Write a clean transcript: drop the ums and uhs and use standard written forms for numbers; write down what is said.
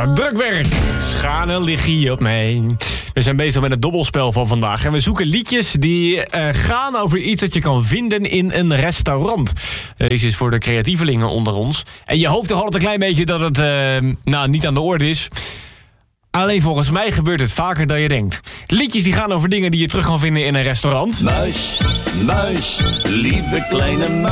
druk werk. Schane lig je op mee. We zijn bezig met het dobbelspel van vandaag. En we zoeken liedjes die gaan over iets dat je kan vinden in een restaurant. Deze is voor de creatievelingen onder ons. En je hoopt toch altijd een klein beetje dat het niet aan de orde is. Alleen volgens mij gebeurt het vaker dan je denkt. Liedjes die gaan over dingen die je terug kan vinden in een restaurant. Muis, muis, lieve kleine muis.